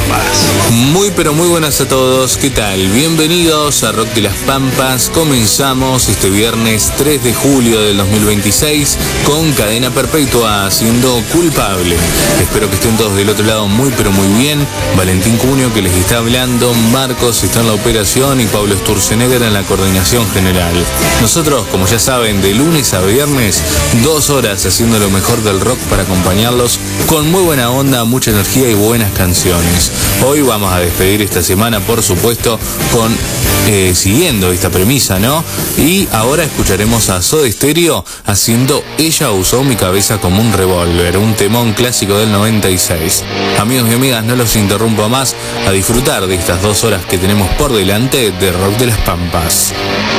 Pampas. Muy pero muy buenas a todos, ¿qué tal? Bienvenidos a Rock de las Pampas. Comenzamos este viernes 3 de julio del 2026 con Cadena Perpetua haciendo Culpable. Espero que estén todos del otro lado muy pero muy bien. Valentín Cunio que les está hablando, Marcos está en la operación y Pablo Sturzenegger en la coordinación general. Nosotros, como ya saben, de lunes a viernes, 2 horas haciendo lo mejor del rock para acompañarlos con muy buena onda, mucha energía y buenas canciones. Hoy vamos a despedir esta semana, por supuesto, con siguiendo esta premisa, ¿no? Y ahora escucharemos a Soda Stereo haciendo Ella usó mi cabeza como un revólver, un temón clásico del 96. Amigos y amigas, no los interrumpo más, a disfrutar de estas 2 horas que tenemos por delante de Rock de las Pampas.